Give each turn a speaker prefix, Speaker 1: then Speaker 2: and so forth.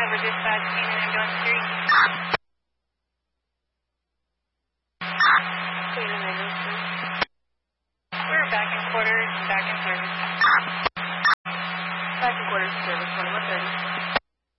Speaker 1: Over dispatch, Canyon Ambulance 3. Canyon Ambulance 3. We're back in quarters, back in service. Back in quarters, service 2130.